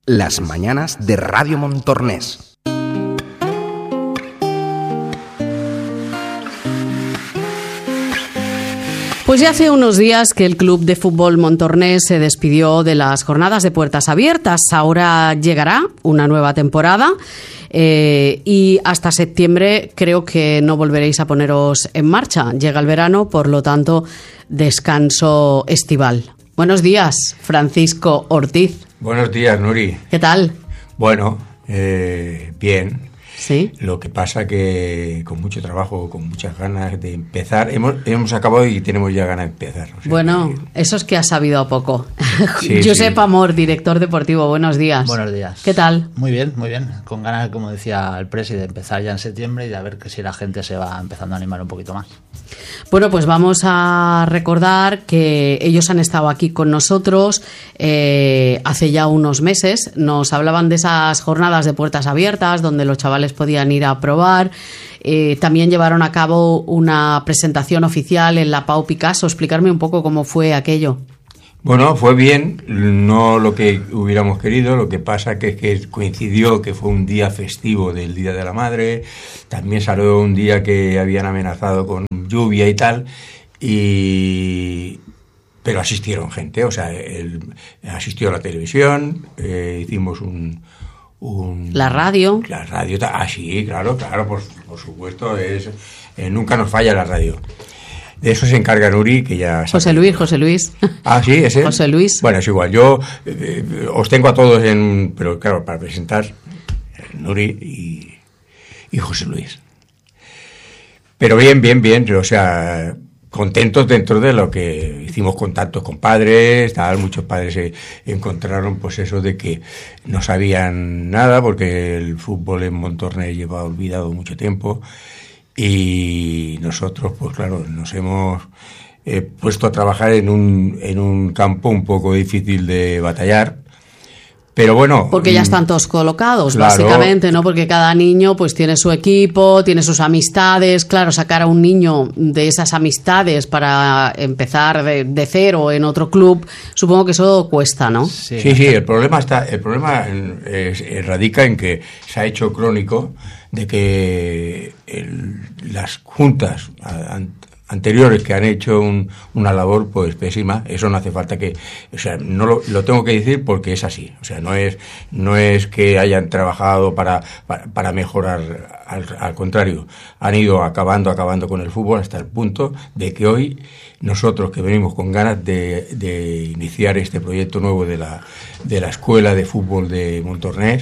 Las mañanas de Radio Montornés. Pues ya hace unos días que el Club de Fútbol Montornés se despidió de las jornadas de puertas abiertas. Ahora llegará una nueva temporada y hasta septiembre creo que no volveréis a poneros en marcha. Llega el verano, por lo tanto, descanso estival. Buenos días, Francisco Ortiz. Buenos días, Nuri. ¿Qué tal? Bueno, bien. Sí. Lo que pasa que con mucho trabajo, con muchas ganas de empezar, hemos acabado y tenemos ya ganas de empezar. O sea, bueno, eso es que ha sabido a poco. Sí, Josep sí. Amor, director deportivo, buenos días. Buenos días. ¿Qué tal? Muy bien, muy bien. Con ganas, como decía el presi, de empezar ya en septiembre y de ver que si la gente se va empezando a animar un poquito más. Bueno, pues vamos a recordar que ellos han estado aquí con nosotros hace ya unos meses. Nos hablaban de esas jornadas de puertas abiertas donde los chavales podían ir a probar. También llevaron a cabo una presentación oficial en la Pau Picasso. Explicarme un poco cómo fue aquello. Bueno, fue bien, no lo que hubiéramos querido, lo que pasa que coincidió que fue un día festivo del Día de la Madre, también salió un día que habían amenazado con lluvia y tal, pero asistieron gente, o sea, asistió a la televisión, hicimos La radio. La radio, sí, claro, por supuesto, nunca nos falla la radio. De eso se encarga Nuri, que ya... José Luis. Ah, sí, ese. José Luis. Bueno, es igual. Yo os tengo a todos pero claro, para presentar Nuri y José Luis. Pero bien. O sea, contentos dentro de lo que hicimos contactos con padres, tal. Muchos padres se encontraron, pues eso de que no sabían nada, porque el fútbol en Montornés lleva olvidado mucho tiempo. Y nosotros, pues claro, nos hemos puesto a trabajar en un campo un poco difícil de batallar, pero bueno... Porque ya están todos colocados, claro, básicamente, ¿no? Porque cada niño pues tiene su equipo, tiene sus amistades. Claro, sacar a un niño de esas amistades para empezar de cero en otro club, supongo que eso cuesta, ¿no? Sí, el problema radica en que se ha hecho crónico de que las juntas anteriores que han hecho una labor pues pésima, eso no hace falta que, o sea, no lo tengo que decir porque es así, o sea, no es que hayan trabajado para mejorar, al contrario, han ido acabando con el fútbol hasta el punto de que hoy nosotros, que venimos con ganas de iniciar este proyecto nuevo de la escuela de fútbol de Montornés,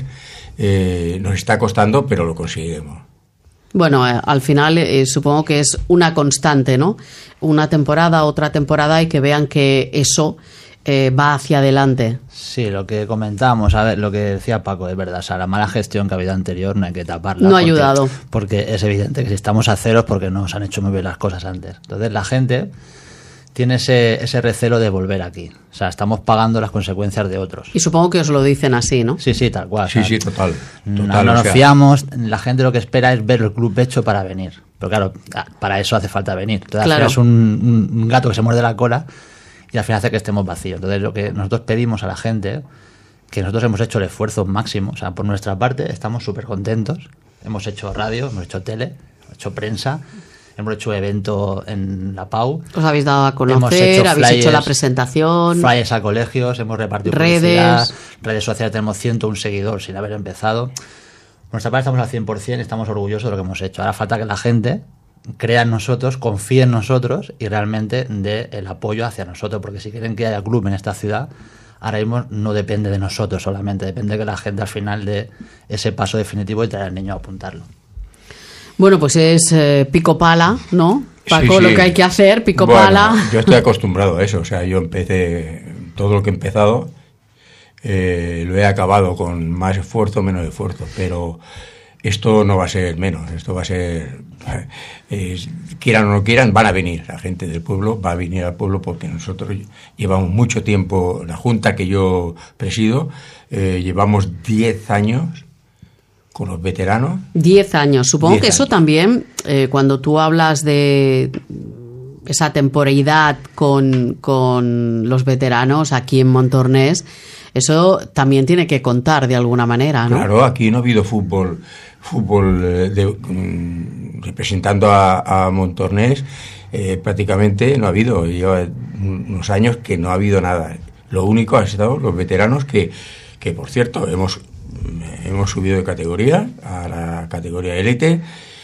nos está costando, pero lo conseguiremos. Bueno, al final supongo que es una constante, ¿no? Una temporada, otra temporada, y que vean que eso va hacia adelante. Sí, lo que comentábamos, a ver, lo que decía Paco, es verdad, o sea, la mala gestión que ha habido anterior no hay que taparla. No ha ayudado. Porque es evidente que si estamos a ceros porque no se han hecho muy bien las cosas antes. Entonces la gente tiene ese recelo de volver aquí. O sea, estamos pagando las consecuencias de otros. Y supongo que os lo dicen así, ¿no? Sí, tal cual. Sí, o sea, sí, total. No nos fiamos, la gente lo que espera es ver el club hecho para venir. Pero claro, para eso hace falta venir. Entonces, claro. Al final es un gato que se muerde la cola y al final hace que estemos vacíos. Entonces, lo que nosotros pedimos a la gente, que nosotros hemos hecho el esfuerzo máximo, o sea, por nuestra parte estamos súper contentos. Hemos hecho radio, hemos hecho tele, hemos hecho prensa, hemos hecho evento en la Pau. Os habéis dado a conocer, habéis hecho la presentación. Flyers a colegios, hemos repartido publicidad, redes sociales, tenemos 101 seguidores sin haber empezado. Por nuestra parte estamos al 100%, estamos orgullosos de lo que hemos hecho. Ahora falta que la gente crea en nosotros, confíe en nosotros y realmente dé el apoyo hacia nosotros, porque si quieren que haya club en esta ciudad, ahora mismo no depende de nosotros solamente, depende de que la gente al final dé ese paso definitivo y traer al niño a apuntarlo. Bueno, pues es pico pala, ¿no? Paco, sí. Lo que hay que hacer, pico pala. Yo estoy acostumbrado a eso, o sea, yo empecé, todo lo que he empezado lo he acabado con más esfuerzo, menos esfuerzo, pero esto no va a ser menos, esto va a ser, quieran o no quieran, van a venir, la gente del pueblo va a venir al pueblo porque nosotros llevamos mucho tiempo, la junta que yo presido, llevamos 10 años con los veteranos. 10 años. Supongo 10 que eso años. También, cuando tú hablas de esa temporalidad con los veteranos aquí en Montornès, eso también tiene que contar de alguna manera, ¿no? Claro, aquí no ha habido fútbol representando a Montornès, prácticamente no ha habido. Lleva unos años que no ha habido nada. Lo único ha estado los veteranos que por cierto, hemos subido de categoría a la categoría élite.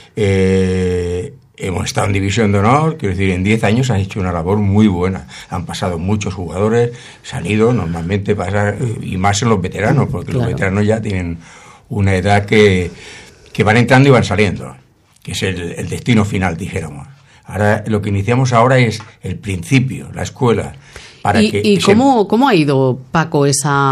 Hemos estado en división de honor, quiero decir, en 10 años has hecho una labor muy buena. Han pasado muchos jugadores, se han ido, normalmente pasa, y más en los veteranos, porque los veteranos ya tienen una edad que van entrando y van saliendo, que es el destino final, dijéramos. Ahora, lo que iniciamos ahora es el principio, la escuela. ¿Cómo ha ido, Paco,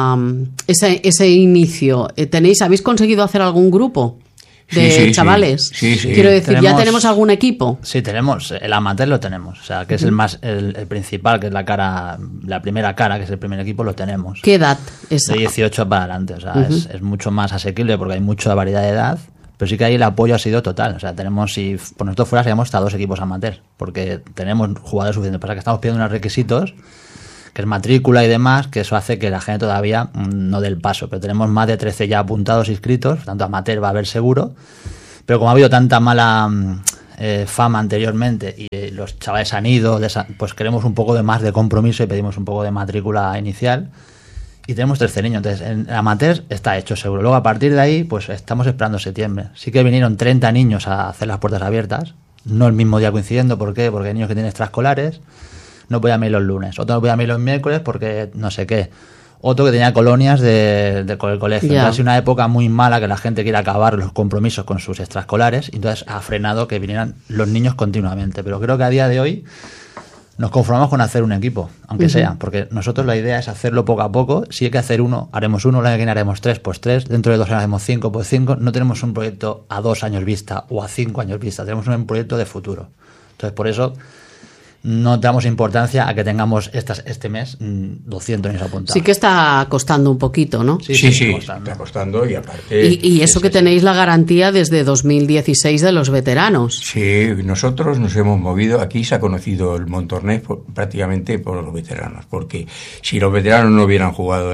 ese inicio? ¿Habéis conseguido hacer algún grupo de chavales? Sí. Quiero decir, ¿ya tenemos algún equipo? Sí, tenemos. El amateur lo tenemos. O sea, que es el principal, que es la primera cara, que es el primer equipo, lo tenemos. ¿Qué edad es? De 18 para adelante. O sea, es mucho más asequible porque hay mucha variedad de edad. Pero sí que ahí el apoyo ha sido total. O sea, tenemos, si por nosotros fuera, seríamos hasta 2 equipos amateur. Porque tenemos jugadores suficientes. Pasa que estamos pidiendo unos requisitos, que es matrícula y demás, que eso hace que la gente todavía no dé el paso. Pero tenemos más de 13 ya apuntados, inscritos, por tanto amateur va a haber seguro. Pero como ha habido tanta mala fama anteriormente y los chavales han ido, pues queremos un poco de más de compromiso y pedimos un poco de matrícula inicial. Y tenemos 13 niños, entonces en amateur está hecho seguro. Luego a partir de ahí, pues estamos esperando septiembre. Sí que vinieron 30 niños a hacer las puertas abiertas, no el mismo día coincidiendo. ¿Por qué? Porque hay niños que tienen extraescolares. No podían ir los lunes, otro no podían ir los miércoles porque no sé qué, otro que tenía colonias del colegio. Ha sido una época muy mala que la gente quiere acabar los compromisos con sus extraescolares y entonces ha frenado que vinieran los niños continuamente. Pero creo que a día de hoy nos conformamos con hacer un equipo, aunque sea, porque nosotros la idea es hacerlo poco a poco. Si hay que hacer uno, haremos uno, el año que viene haremos 3, pues 3, dentro de 2 años haremos 5, pues 5. No tenemos un proyecto a 2 años vista o a 5 años vista, tenemos un proyecto de futuro. Entonces por eso no damos importancia a que tengamos este mes 200 niños apuntados. Sí que está costando un poquito, ¿no? Sí, está costando y aparte... Y eso que tenéis la garantía desde 2016 de los veteranos. Sí, nosotros nos hemos movido, aquí se ha conocido el Montornès prácticamente por los veteranos, porque si los veteranos no hubieran jugado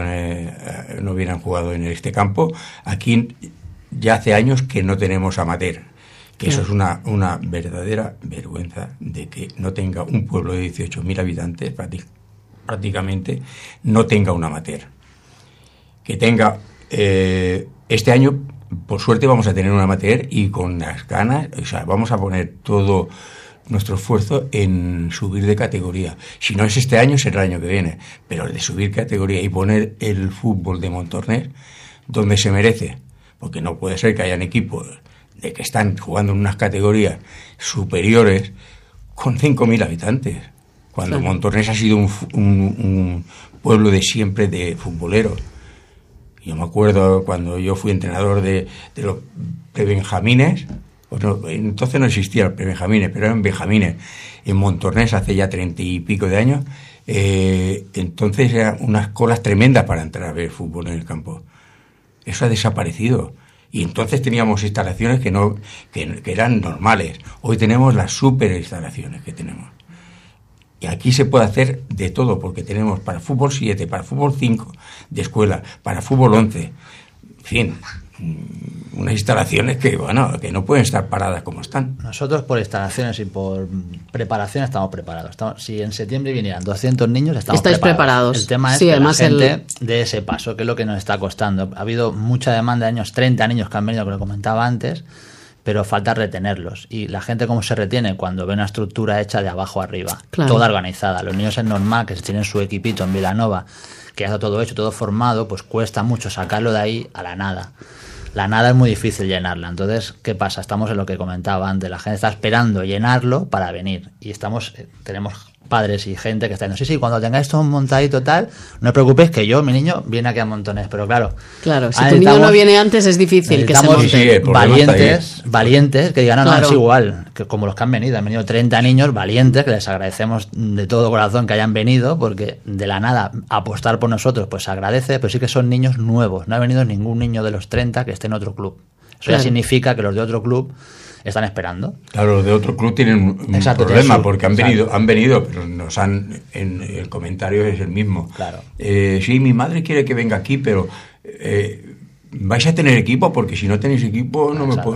en este campo, aquí ya hace años que no tenemos amateur. Que eso es una verdadera vergüenza de que no tenga un pueblo de 18.000 habitantes, prácticamente, no tenga un amateur. Que tenga... este año, por suerte, vamos a tener un amateur y con las ganas, o sea, vamos a poner todo nuestro esfuerzo en subir de categoría. Si no es este año, será el año que viene. Pero el de subir categoría y poner el fútbol de Montornès donde se merece. Porque no puede ser que hayan equipos de que están jugando en unas categorías superiores con 5.000 habitantes, cuando Montornès ha sido un pueblo de siempre de futboleros. Yo me acuerdo cuando yo fui entrenador de los prebenjamines, pues no, entonces no existía el prebenjamines, pero eran benjamines en Montornès hace ya 30 y pico de años. Entonces eran unas colas tremendas para entrar a ver fútbol en el campo. Eso ha desaparecido. Y entonces teníamos instalaciones que eran normales. Hoy tenemos las super instalaciones que tenemos. Y aquí se puede hacer de todo, porque tenemos para fútbol 7, para fútbol 5 de escuela, para fútbol 11. En fin, unas instalaciones que no pueden estar paradas como están. Nosotros por instalaciones y por preparación estamos preparados. Si en septiembre vinieran 200 niños, estáis preparados. El tema es que la gente de ese paso, que es lo que nos está costando. Ha habido mucha demanda de años, 30 niños que han venido, que lo comentaba antes, pero falta retenerlos. Y la gente, ¿cómo se retiene? Cuando ve una estructura hecha de abajo arriba, toda organizada. Los niños es normal que tienen su equipito en Vilanova, que ya está todo hecho, todo formado, pues cuesta mucho sacarlo de ahí a la nada. La nada es muy difícil llenarla. Entonces, ¿qué pasa? Estamos en lo que comentaba antes. La gente está esperando llenarlo para venir. Y tenemos padres y gente que está diciendo, sí, cuando tengáis todo montadito tal, no os preocupéis que mi niño viene aquí a Montornès. Pero claro, si tu niño no viene antes es difícil que se monte. Valientes que digan, no, es igual, que como los que han venido 30 niños valientes, que les agradecemos de todo corazón que hayan venido, porque de la nada apostar por nosotros pues se agradece, pero sí que son niños nuevos. No ha venido ningún niño de los 30 que esté en otro club. Eso ya significa que los de otro club están esperando. Claro, los de otro club tienen un problema, porque han venido, pero nos han, en el comentario es el mismo. Claro. Sí, mi madre quiere que venga aquí, pero vais a tener equipo, porque si no tenéis equipo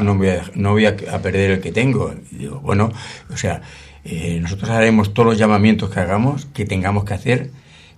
no voy a perder el que tengo. Y digo, bueno, o sea, nosotros haremos todos los llamamientos que tengamos que hacer.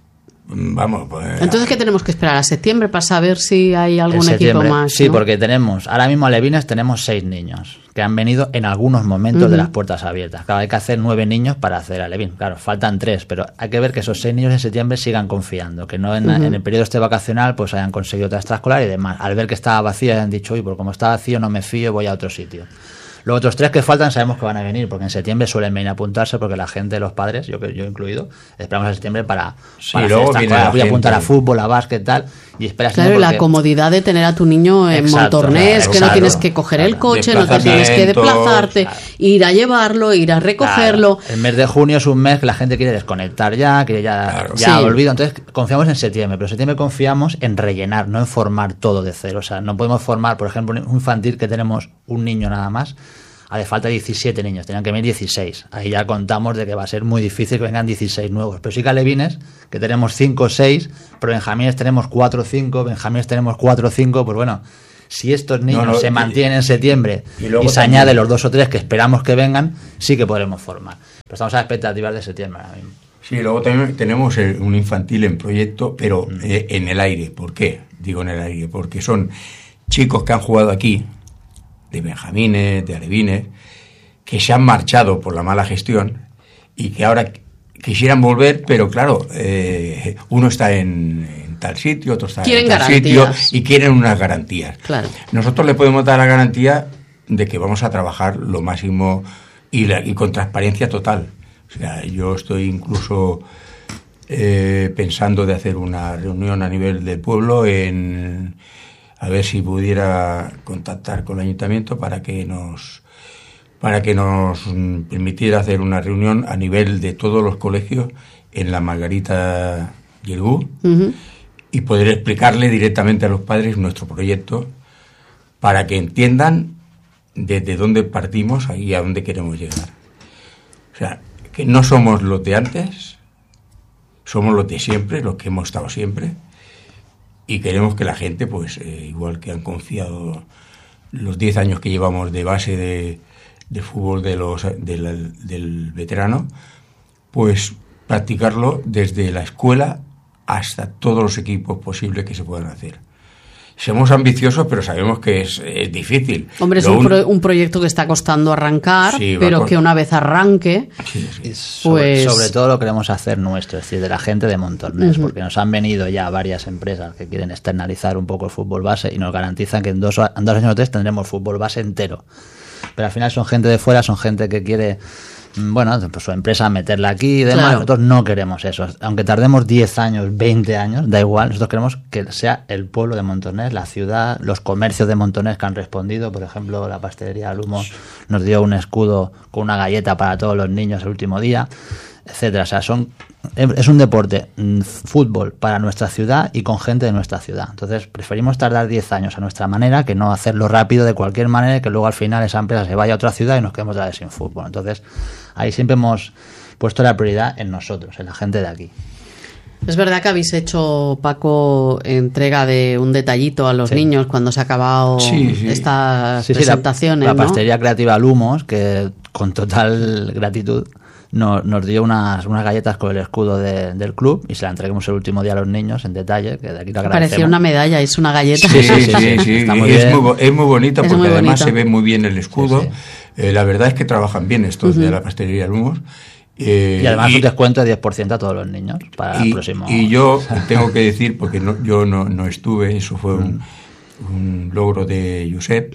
Vamos, pues... Entonces, ¿qué tenemos que esperar? ¿A septiembre para saber si hay algún equipo más? Sí, ¿no? porque ahora mismo alevines tenemos 6 niños que han venido en algunos momentos de las puertas abiertas. Claro, hay que hacer 9 niños para hacer alevín. Claro, faltan 3, pero hay que ver que esos 6 niños en septiembre sigan confiando, que no en el periodo este vacacional pues hayan conseguido otra extraescolar y demás. Al ver que estaba vacío hayan dicho, oye, pues como está vacío no me fío, voy a otro sitio. Los otros 3 que faltan sabemos que van a venir, porque en septiembre suelen venir a apuntarse, porque la gente, los padres, yo incluido, esperamos a septiembre para luego hacer voy a apuntar a fútbol, a básquet, tal, y esperas. Claro, la comodidad de tener a tu niño en Montornés, que no tienes que coger el coche, no te tienes que desplazarte, ir a llevarlo, ir a recogerlo. Claro. El mes de junio es un mes que la gente quiere desconectar quiere olvido, entonces confiamos en septiembre, pero en septiembre confiamos en rellenar, no en formar todo de cero. O sea, no podemos formar, por ejemplo, un infantil que tenemos un niño nada más, hace falta 17 niños, tenían que venir 16. Ahí ya contamos de que va a ser muy difícil que vengan 16 nuevos. Pero sí que alevines, que tenemos 5 o 6, pero benjamines tenemos 4 o 5, benjamines tenemos 4 o 5, pues bueno, si estos niños se mantienen en septiembre y se añaden los 2 o 3 que esperamos que vengan, sí que podremos formar. Pero estamos a las expectativas de septiembre ahora mismo. Sí, luego también tenemos un infantil en proyecto, pero en el aire. ¿Por qué? Digo en el aire, porque son chicos que han jugado aquí, de benjamines, de alevines, que se han marchado por la mala gestión y que ahora quisieran volver, pero claro, uno está en tal sitio, otro está en tal sitio y quieren unas garantías. Claro. Nosotros le podemos dar la garantía de que vamos a trabajar lo máximo y con transparencia total. O sea, yo estoy incluso pensando de hacer una reunión a nivel del pueblo a ver si pudiera contactar con el ayuntamiento para que nos permitiera hacer una reunión a nivel de todos los colegios en la Margarita Yergú y poder explicarle directamente a los padres nuestro proyecto para que entiendan desde dónde partimos y a dónde queremos llegar. O sea, que no somos los de antes, somos los de siempre, los que hemos estado siempre. Y queremos que la gente, pues igual que han confiado los 10 años que llevamos de base de fútbol del veterano, pues practicarlo desde la escuela hasta todos los equipos posibles que se puedan hacer. Somos ambiciosos, pero sabemos que es difícil. Hombre, es un proyecto que está costando arrancar, pero que una vez arranque, pues... Sobre todo lo queremos hacer nuestro, es decir, de la gente de Montornés, porque nos han venido ya varias empresas que quieren externalizar un poco el fútbol base y nos garantizan que en 2 años o 3 tendremos fútbol base entero. Pero al final son gente de fuera, son gente que quiere... Bueno, pues su empresa meterla aquí y demás. Claro. Nosotros no queremos eso. Aunque tardemos 10 años, 20 años, da igual. Nosotros queremos que sea el pueblo de Montornés, la ciudad, los comercios de Montornés que han respondido. Por ejemplo, la pastelería Lumos nos dio un escudo con una galleta para todos los niños el último día, etcétera. O sea, es un deporte, fútbol para nuestra ciudad y con gente de nuestra ciudad. Entonces preferimos tardar 10 años a nuestra manera que no hacerlo rápido de cualquier manera y que luego al final esa empresa se vaya a otra ciudad y nos quedemos sin fútbol. Entonces ahí siempre hemos puesto la prioridad en nosotros, en la gente de aquí. Es verdad que habéis hecho, Paco, entrega de un detallito a los niños cuando se ha acabado estas presentaciones. La pastelería creativa Lumos, que con total gratitud nos dio unas galletas con el escudo del club y se la entregamos el último día a los niños en detalle, que de aquí lo agradecemos. Parecía una medalla, es una galleta. Sí. Está muy bien. Es muy bonita porque además se ve muy bien el escudo. La verdad es que trabajan bien estos de la pastelería Lumos. Y además un descuento de 10% a todos los niños para el próximo. Y yo tengo que decir, porque yo no estuve, eso fue un logro de Josep,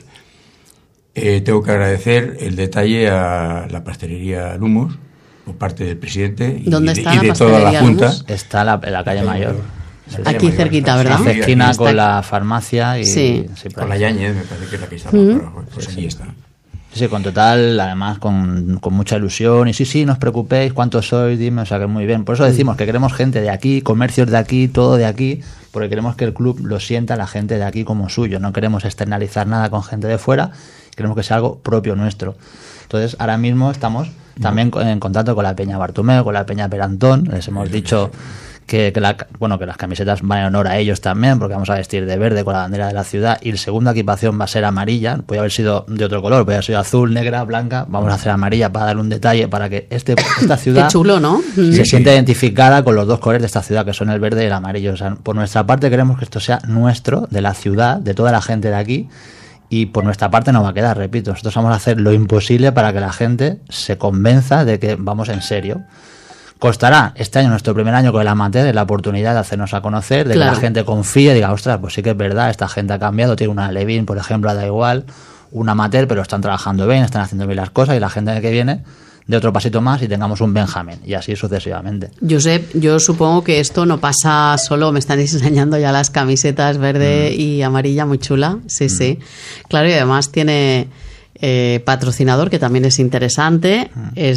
tengo que agradecer el detalle a la pastelería Lumos por parte del presidente y de toda la Junta. Está en la calle Mayor. Aquí cerquita, ¿verdad? Hace esquina con la farmacia y con la Yañez, me parece que es la que está. Pues allí está. Sí, con total, además con mucha ilusión y sí, no os preocupéis, ¿cuántos sois? Dime, o sea que muy bien. Por eso decimos que queremos gente de aquí, comercios de aquí, todo de aquí, porque queremos que el club lo sienta la gente de aquí como suyo. No queremos externalizar nada con gente de fuera queremos que sea algo propio nuestro. Entonces, ahora mismo estamos también en contacto con la Peña Bartomeu, con la Peña Perantón. Les hemos dicho que las camisetas van en honor a ellos también, porque vamos a vestir de verde con la bandera de la ciudad, y la segunda equipación va a ser amarilla. Puede haber sido de otro color, puede haber sido azul, negra, blanca. Vamos a hacer amarilla para darle un detalle, para que esta ciudad Qué chulo, ¿no? se sienta identificada con los dos colores de esta ciudad, que son el verde y el amarillo. O sea, por nuestra parte queremos que esto sea nuestro, de la ciudad, de toda la gente de aquí. Y por nuestra parte no va a quedar, repito, nosotros vamos a hacer lo imposible para que la gente se convenza de que vamos en serio. Costará este año, nuestro primer año con el amateur, la oportunidad de hacernos a conocer, de que la gente confíe, diga, ostras, pues sí que es verdad, esta gente ha cambiado, tiene una Levin, por ejemplo, da igual, un amateur, pero están trabajando bien, están haciendo bien las cosas, y la gente que viene de otro pasito más y tengamos un Benjamín, y así sucesivamente. Josep, yo supongo que esto no pasa solo, me están enseñando ya las camisetas verde y amarilla, muy chula, sí. Claro, y además tiene patrocinador, que también es interesante,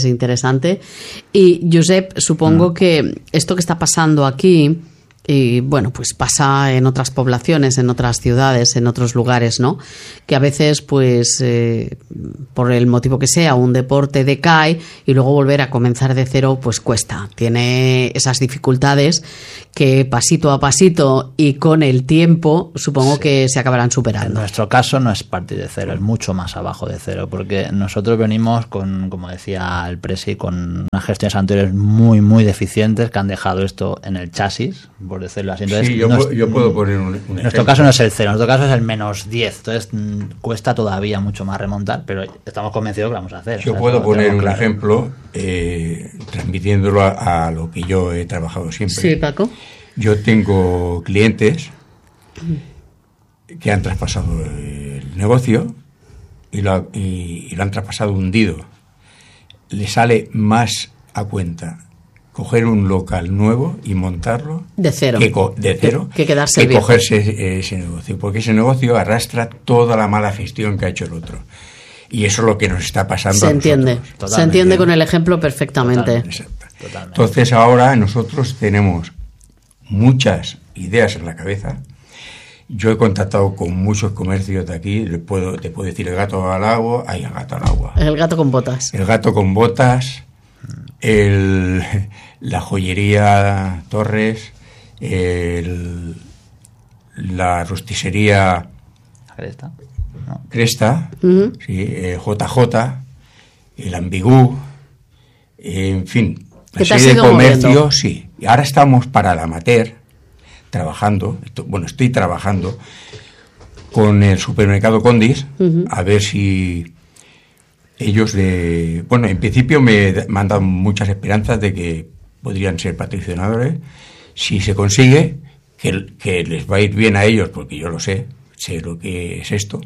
Y Josep, supongo que esto que está pasando aquí, y bueno, pues pasa en otras poblaciones, en otras ciudades, en otros lugares, ¿no? Que a veces, pues, por el motivo que sea, un deporte decae y luego volver a comenzar de cero, pues cuesta. Tiene esas dificultades que pasito a pasito y con el tiempo supongo que se acabarán superando. En nuestro caso no es partir de cero, es mucho más abajo de cero, porque nosotros venimos con, como decía el Presi, con unas gestiones anteriores muy, muy deficientes que han dejado esto en el chasis, por decirlo así. Entonces, sí, yo puedo poner un ejemplo. En nuestro caso no es el cero, en nuestro caso es el -10, entonces cuesta todavía mucho más remontar, pero estamos convencidos que lo vamos a hacer. Yo puedo poner un ejemplo transmitiéndolo a lo que yo he trabajado siempre. Sí, Paco. Yo tengo clientes que han traspasado el negocio y lo han traspasado hundido. Le sale más a cuenta coger un local nuevo y montarlo de cero, que quedarse que cogerse ese negocio, porque ese negocio arrastra toda la mala gestión que ha hecho el otro, y eso es lo que nos está pasando. Se entiende con el ejemplo perfectamente. Totalmente. Entonces ahora nosotros tenemos muchas ideas en la cabeza. Yo he contactado con muchos comercios de aquí. Te puedo decir el gato al agua. Hay el gato al agua. El gato con botas. El gato con botas. La joyería Torres. La rosticería Cresta. Sí, JJ. El Ambigú. En fin. La serie de comercio, sí. Y ahora estamos para el amateur estoy trabajando con el supermercado Condis, a ver si ellos en principio me han dado muchas esperanzas de que podrían ser patrocinadores. Si se consigue, que les va a ir bien a ellos, porque yo lo sé lo que es esto,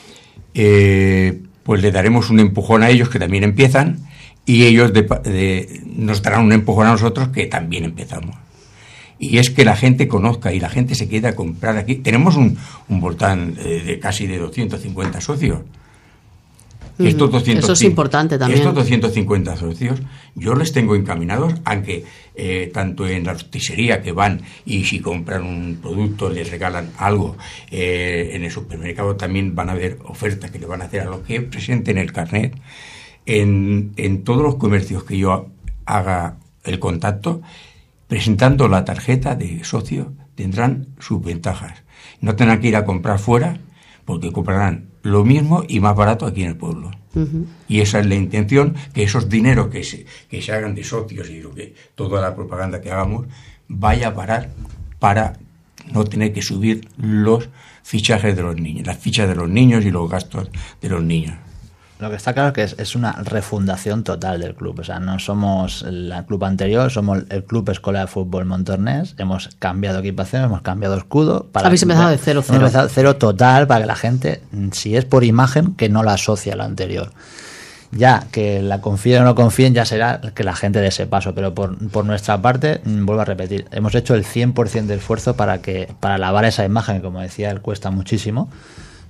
pues le daremos un empujón a ellos, que también empiezan, y ellos nos darán un empujón a nosotros, que también empezamos. Y es que la gente conozca y la gente se quede a comprar aquí. Tenemos un voltán de casi de 250 socios. Eso es importante también. Estos 250 socios yo les tengo encaminados, aunque tanto en la rosticería, que van y si compran un producto les regalan algo, en el supermercado también van a haber ofertas que le van a hacer a los que presenten el carnet. En todos los comercios que yo haga el contacto, presentando la tarjeta de socio, tendrán sus ventajas. No tendrán que ir a comprar fuera, porque comprarán lo mismo y más barato aquí en el pueblo. Y esa es la intención, que esos dineros que se hagan de socios y toda la propaganda que hagamos vaya a parar para no tener que subir los fichajes de los niños, las fichas de los niños y los gastos de los niños. Lo que está claro es que es una refundación total del club. O sea, no somos el club anterior, somos el Club Escola de Fútbol Montornés. Hemos cambiado equipación, hemos cambiado escudo. Habéis empezado de cero. Hemos empezado de cero total, para que la gente, si es por imagen, que no la asocie a lo anterior. Ya, que la confíen o no confíen, ya será que la gente dé ese paso. Pero por nuestra parte, vuelvo a repetir, hemos hecho el 100% de esfuerzo para lavar esa imagen, que como decía él, cuesta muchísimo,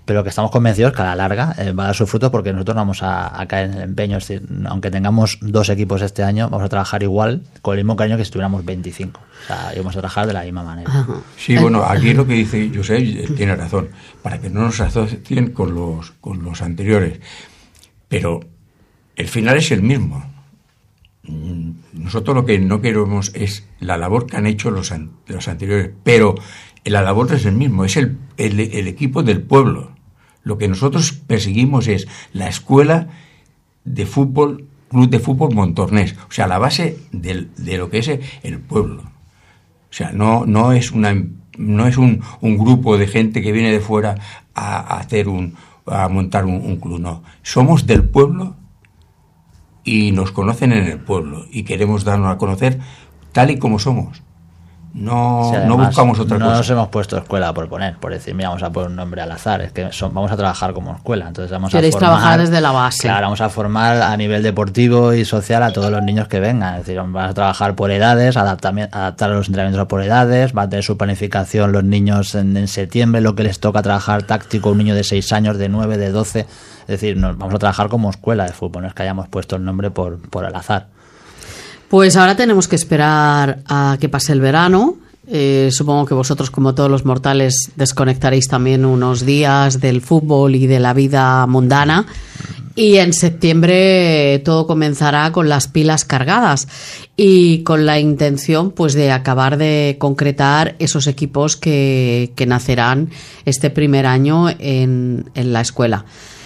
pero que estamos convencidos que a la larga va a dar sus frutos, porque nosotros no vamos a caer en el empeño. Es decir, aunque tengamos 2 equipos este año, vamos a trabajar igual, con el mismo cariño que si tuviéramos 25. O sea, íbamos a trabajar de la misma manera. Ajá. Sí, bueno, aquí lo que dice Josep tiene razón, para que no nos asocien con los anteriores, pero el final es el mismo. Nosotros lo que no queremos es la labor que han hecho los anteriores, pero la labor es el mismo, es el equipo del pueblo. Lo que nosotros perseguimos es la escuela de fútbol, Club de Fútbol Montornés, o sea, la base de lo que es el pueblo. O sea, no es un grupo de gente que viene de fuera a montar un club, no. Somos del pueblo y nos conocen en el pueblo y queremos darnos a conocer tal y como somos. No, sí, no buscamos otra cosa. No nos hemos puesto escuela por decir, mira, vamos a poner un nombre al azar. Es que vamos a trabajar como escuela. Entonces vamos Queréis a formar, trabajar desde la base. Claro, vamos a formar a nivel deportivo y social a todos los niños que vengan. Es decir, vamos a trabajar por edades, adaptar los entrenamientos por edades. Va a tener su planificación los niños en septiembre, lo que les toca trabajar táctico, un niño de 6 años, de 9, de 12. Es decir, vamos a trabajar como escuela de fútbol, no es que hayamos puesto el nombre por al azar. Pues ahora tenemos que esperar a que pase el verano. Supongo que vosotros, como todos los mortales, desconectaréis también unos días del fútbol y de la vida mundana. Y en septiembre todo comenzará con las pilas cargadas y con la intención, pues, de acabar de concretar esos equipos que nacerán este primer año en la escuela.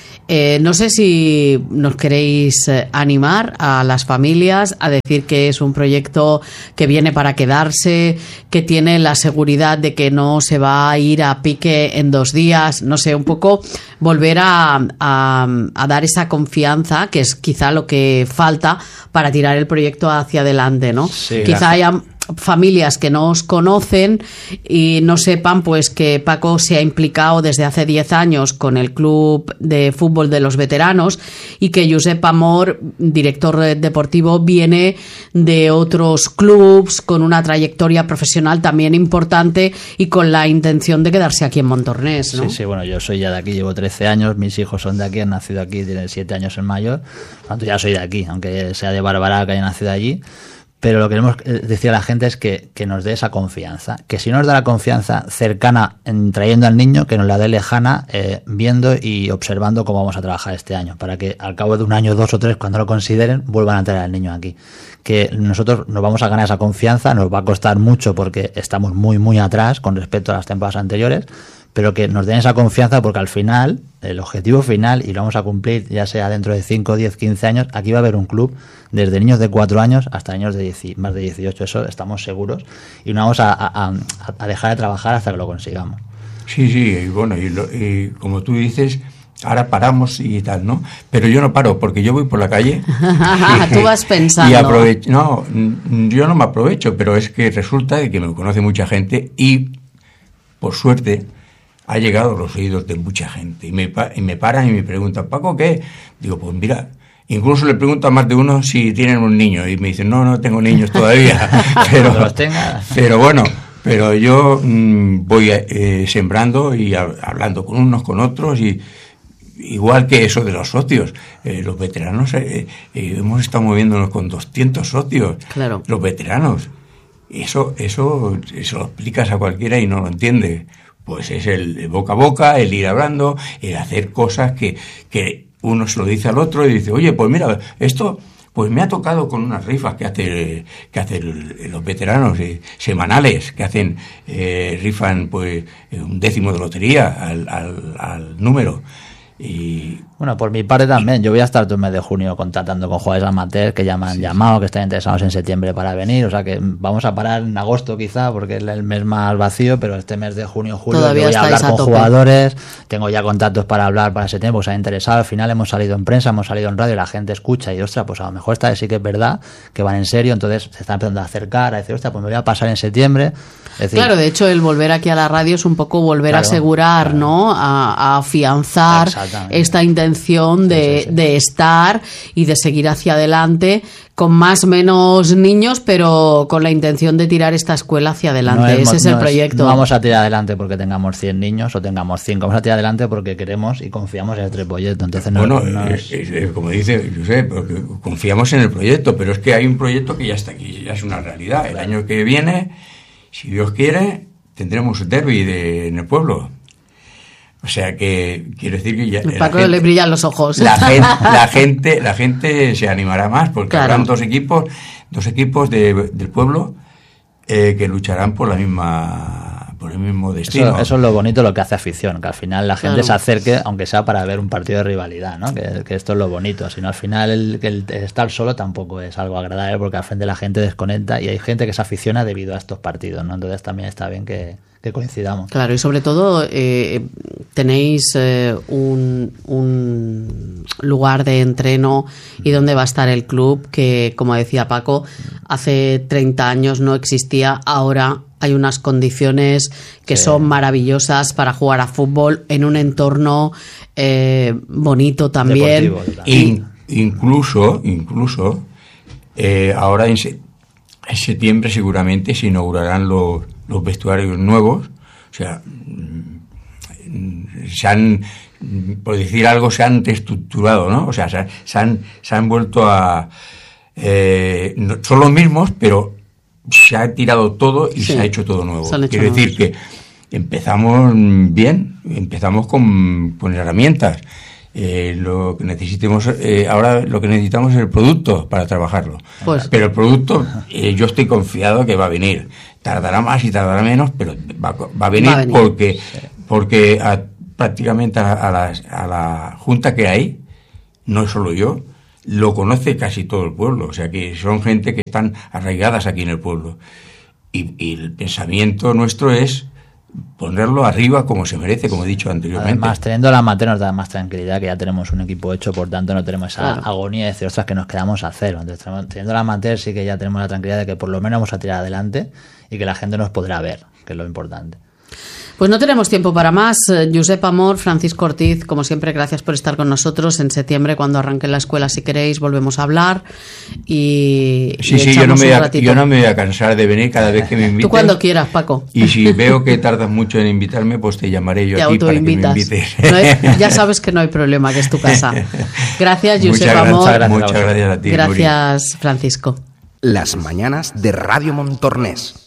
No sé si nos queréis animar a las familias a decir que es un proyecto que viene para quedarse, que tiene la seguridad de que no se va a ir a pique en 2 días. No sé, un poco volver a dar esa confianza, que es quizá lo que falta para tirar el proyecto hacia adelante, ¿no? Sí, quizá haya familias que no os conocen y no sepan, pues, que Paco se ha implicado desde hace 10 años con el Club de Fútbol de los Veteranos y que Josep Amor, director deportivo, viene de otros clubs con una trayectoria profesional también importante y con la intención de quedarse aquí en Montornés, ¿no? Sí, bueno, yo soy ya de aquí, llevo 13 años, mis hijos son de aquí, han nacido aquí, tienen 7 años el mayor, por tanto ya soy de aquí, aunque sea de Barbará, que haya nacido allí. Pero lo que queremos decir a la gente es que nos dé esa confianza. Que si no nos da la confianza cercana en trayendo al niño, que nos la dé lejana viendo y observando cómo vamos a trabajar este año. Para que al cabo de 1 año, 2 o 3, cuando lo consideren, vuelvan a traer al niño aquí. Que nosotros nos vamos a ganar esa confianza, nos va a costar mucho porque estamos muy, muy atrás con respecto a las temporadas anteriores, pero que nos den esa confianza porque al final, el objetivo final, y lo vamos a cumplir ya sea dentro de 5, 10, 15 años, aquí va a haber un club desde niños de 4 años hasta niños de más de 18, eso estamos seguros, y no vamos a dejar de trabajar hasta que lo consigamos. Sí, y bueno, y como tú dices, ahora paramos y tal, ¿no? Pero yo no paro, porque yo voy por la calle. Tú vas pensando. Y no, yo no me aprovecho, pero es que resulta que me conoce mucha gente y, por suerte, ha llegado a los oídos de mucha gente. Y me paran y me preguntan, Paco, ¿qué? Digo, pues mira, incluso le pregunto a más de uno si tienen un niño. Y me dicen, no tengo niños todavía. Pero bueno, pero yo voy sembrando y hablando con unos, con otros, y igual que eso de los socios. Los veteranos, hemos estado moviéndonos con 200 socios. Claro. Los veteranos. Eso lo explicas a cualquiera y no lo entiende. Pues es el boca a boca, el ir hablando, el hacer cosas que uno se lo dice al otro y dice, oye, pues mira, esto pues me ha tocado con unas rifas que hacen los veteranos semanales, que hacen, rifan pues 1 décimo de lotería al número. Y bueno, por mi parte también, yo voy a estar todo el mes de junio contactando con jugadores amateurs que ya me han llamado, que están interesados en septiembre para venir, o sea que vamos a parar en agosto quizá, porque es el mes más vacío, pero este mes de junio, julio todavía voy a hablar con tope. Jugadores, tengo ya contactos para hablar para septiembre, porque se han interesado, al final hemos salido en prensa, hemos salido en radio, y la gente escucha y, ostras, pues a lo mejor esta vez sí que es verdad, que van en serio, entonces se están empezando a acercar, a decir, ostras, pues me voy a pasar en septiembre. Es decir, claro, de hecho, el volver aquí a la radio es un poco volver a asegurar, claro, ¿no? A afianzar esta intención intención de estar y de seguir hacia adelante con más o menos niños, pero con la intención de tirar esta escuela hacia adelante. Ese es el proyecto. No vamos a tirar adelante porque tengamos 100 niños o tengamos 5. Vamos a tirar adelante porque queremos y confiamos en este proyecto. Entonces, como dice Josep, porque confiamos en el proyecto, pero es que hay un proyecto que ya está aquí, ya es una realidad. El año que viene, si Dios quiere, tendremos derbi en el pueblo. O sea que quiero decir que ya Paco le brillan los ojos. La gente se animará más porque habrán dos equipos del pueblo que lucharán por el mismo destino. Eso es lo bonito, lo que hace afición, que al final la gente se acerque, aunque sea para ver un partido de rivalidad, ¿no? Que esto es lo bonito. Si no, al final el estar solo tampoco es algo agradable porque al frente la gente desconecta y hay gente que se aficiona debido a estos partidos, ¿no? Entonces también está bien que coincidamos. Claro, y sobre todo tenéis un lugar de entreno y donde va a estar el club que, como decía Paco, hace 30 años no existía, ahora hay unas condiciones que son maravillosas para jugar a fútbol en un entorno bonito también. Incluso ahora en septiembre seguramente se inaugurarán los vestuarios nuevos, o sea, por decir algo, se han reestructurado, ¿no? O sea, se han vuelto a... son los mismos, pero se ha tirado todo y se ha hecho todo nuevo. Quiero decir que empezamos bien, empezamos con herramientas. Lo que necesitemos ahora, lo que necesitamos es el producto para trabajarlo. Pero el producto, yo estoy confiado que va a venir. Tardará más y tardará menos, pero va a venir. Porque prácticamente a la junta que hay, no solo yo, lo conoce casi todo el pueblo. O sea que son gente que están arraigadas aquí en el pueblo. Y el pensamiento nuestro es ponerlo arriba como se merece, como he dicho anteriormente. Además, teniendo la amateur nos da más tranquilidad que ya tenemos un equipo hecho, por tanto no tenemos esa agonía de decir, ostras, que nos quedamos a cero. Entonces, teniendo la amateur sí que ya tenemos la tranquilidad de que por lo menos vamos a tirar adelante y que la gente nos podrá ver, que es lo importante. Pues no tenemos tiempo para más. Josep Amor, Francisco Ortiz, como siempre, gracias por estar con nosotros. En septiembre, cuando arranque la escuela, si queréis, volvemos a hablar. Y yo no me voy a cansar de venir cada vez que me invites. Tú cuando quieras, Paco. Y si veo que tardas mucho en invitarme, pues te llamaré yo a ti para que me invites. Ya sabes que no hay problema, que es tu casa. Gracias, Josep Amor. Muchas gracias a ti. Gracias, Francisco. Las mañanas de Radio Montornés.